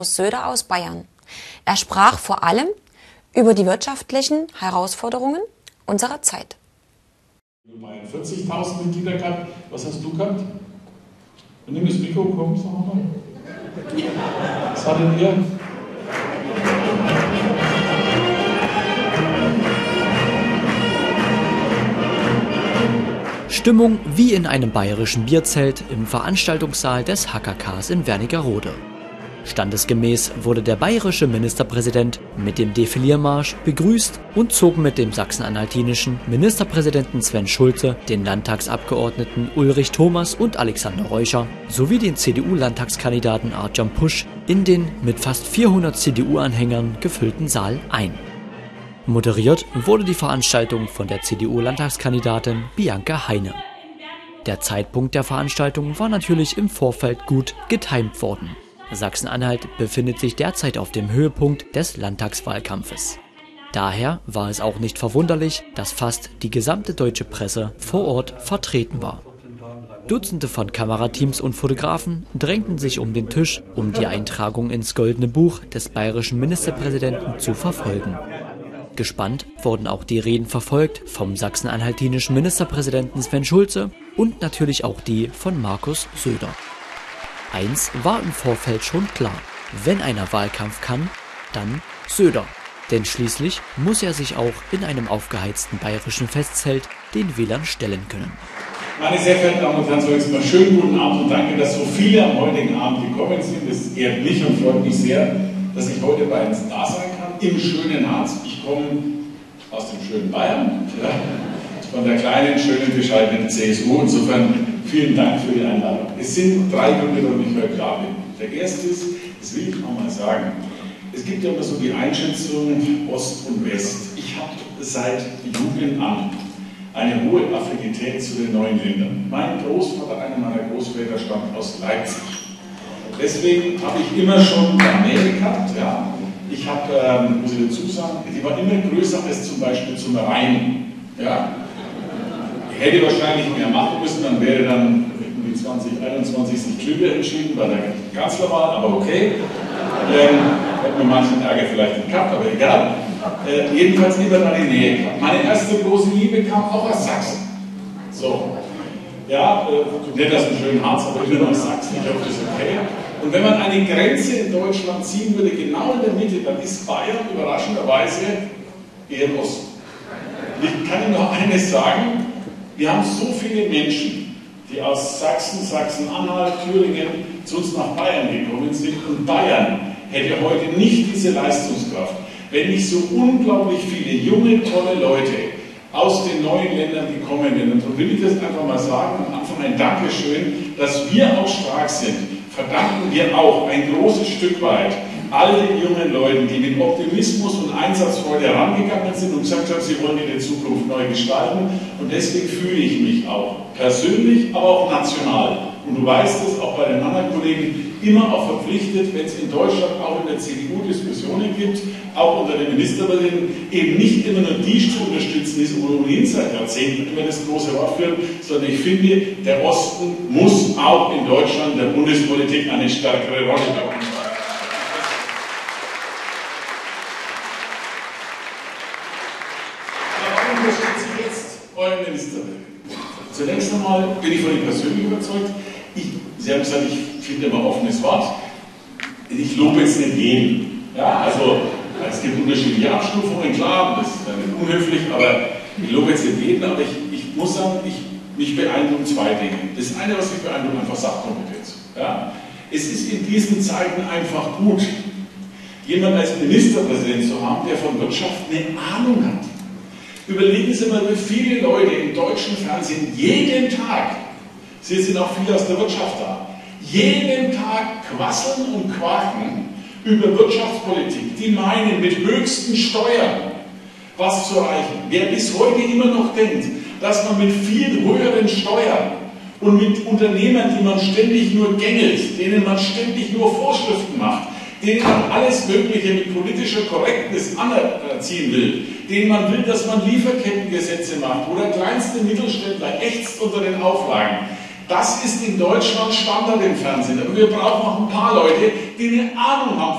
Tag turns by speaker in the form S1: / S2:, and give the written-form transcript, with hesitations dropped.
S1: Söder aus Bayern. Er sprach vor allem über die wirtschaftlichen Herausforderungen unserer Zeit.
S2: Bayern 40.000 Mitglieder gehabt. Was hast du gehabt? Nimm das Mikro, komm, sag mal. Was hattet ihr?
S3: Stimmung wie in einem bayerischen Bierzelt im Veranstaltungssaal des HKKs in Wernigerode. Standesgemäß wurde der bayerische Ministerpräsident mit dem Defiliermarsch begrüßt und zog mit dem sachsen-anhaltinischen Ministerpräsidenten Sven Schulze, den Landtagsabgeordneten Ulrich Thomas und Alexander Reuscher sowie den CDU-Landtagskandidaten Artjom Pusch in den mit fast 400 CDU-Anhängern gefüllten Saal ein. Moderiert wurde die Veranstaltung von der CDU-Landtagskandidatin Bianca Heine. Der Zeitpunkt der Veranstaltung war natürlich im Vorfeld gut getimt worden. Sachsen-Anhalt befindet sich derzeit auf dem Höhepunkt des Landtagswahlkampfes. Daher war es auch nicht verwunderlich, dass fast die gesamte deutsche Presse vor Ort vertreten war. Dutzende von Kamerateams und Fotografen drängten sich um den Tisch, um die Eintragung ins Goldene Buch des bayerischen Ministerpräsidenten zu verfolgen. Gespannt wurden auch die Reden verfolgt vom sachsen-anhaltinischen Ministerpräsidenten Sven Schulze und natürlich auch die von Markus Söder. Eins war im Vorfeld schon klar: Wenn einer Wahlkampf kann, dann Söder. Denn schließlich muss er sich auch in einem aufgeheizten bayerischen Festzelt den Wählern stellen können.
S2: Meine sehr verehrten Damen und Herren, so jetzt mal schönen guten Abend und danke, dass so viele am heutigen Abend gekommen sind. Es ehrt mich und freut mich sehr, dass ich heute bei uns da sein kann, im schönen Harz. Ich komme aus dem schönen Bayern, ja, von der kleinen, schönen, bescheidenen CSU. Insofern vielen Dank für die Einladung. Es sind 3 Gründe, warum ich heute da bin. Der erste ist, das will ich nochmal sagen, es gibt ja immer so die Einschätzungen Ost und West. Ich habe seit Jugend an eine hohe Affinität zu den neuen Ländern. Mein Großvater, einer meiner Großväter, stammt aus Leipzig. Deswegen habe ich immer schon Nähe gehabt. Ja. Ich habe, muss ich dazu sagen, die war immer größer als zum Beispiel zum Rhein. Ja. Ich hätte wahrscheinlich mehr machen müssen, dann wäre dann irgendwie 2021 sich Klüger entschieden bei der Kanzlerwahl, aber okay. Hätten wir manchen Ärger vielleicht nicht gehabt, aber egal. Jedenfalls lieber da die Nähe gehabt. Meine erste große Liebe kam auch aus Sachsen. So. Ja, nicht aus dem schönen Harz, aber immer noch aus Sachsen. Ich hoffe, das ist okay. Und wenn man eine Grenze in Deutschland ziehen würde, genau in der Mitte, dann ist Bayern überraschenderweise eher im Osten. Ich kann Ihnen noch eines sagen: Wir haben so viele Menschen, die aus Sachsen, Sachsen-Anhalt, Thüringen zu uns nach Bayern gekommen sind. Und Bayern hätte heute nicht diese Leistungskraft, wenn nicht so unglaublich viele junge, tolle Leute aus den neuen Ländern gekommen wären. Und so will ich das einfach mal sagen, am Anfang ein Dankeschön, dass wir auch stark sind. Verdanken wir auch ein großes Stück weit all den jungen Leuten, die mit Optimismus und Einsatzfreude herangegangen sind und gesagt haben, sie wollen ihre Zukunft neu gestalten. Und deswegen fühle ich mich auch persönlich, aber auch national. Und du weißt es, auch bei den anderen Kollegen, immer auch verpflichtet, wenn es in Deutschland auch in der CDU Diskussionen gibt, auch unter den Ministerpräsidenten, eben nicht immer nur die zu unterstützen, die es ohnehin seit Jahrzehnten immer das große Wort führen, sondern ich finde, der Osten muss auch in Deutschland der Bundespolitik eine stärkere Rolle spielen. Warum unterstütze ich jetzt euren Ministerpräsidenten? Zunächst einmal bin ich von ihm persönlich überzeugt. Sie haben gesagt, ich finde immer offenes Wort. Ich lobe jetzt nicht jeden. Ja, also es gibt unterschiedliche Abstufungen, klar, das ist nicht unhöflich, aber ich lobe jetzt nicht jeden, aber ich muss sagen, mich beeindrucken 2 Dinge. Das eine, was mich beeindruckt, einfach Sachkompetenz. Ja? Es ist in diesen Zeiten einfach gut, jemanden als Ministerpräsident zu haben, der von Wirtschaft eine Ahnung hat. Überlegen Sie mal, wie viele Leute im deutschen Fernsehen jeden Tag, Sie sind auch viele aus der Wirtschaft da, jeden Tag quasseln und quaken über Wirtschaftspolitik. Die meinen, mit höchsten Steuern was zu erreichen. Wer bis heute immer noch denkt, dass man mit viel höheren Steuern und mit Unternehmern, die man ständig nur gängelt, denen man ständig nur Vorschriften macht, denen man alles Mögliche mit politischer Korrektness anerziehen will, denen man will, dass man Lieferkettengesetze macht, wo der kleinste Mittelständler ächzt unter den Auflagen. Das ist in Deutschland Standard im Fernsehen. Aber wir brauchen auch ein paar Leute, die eine Ahnung haben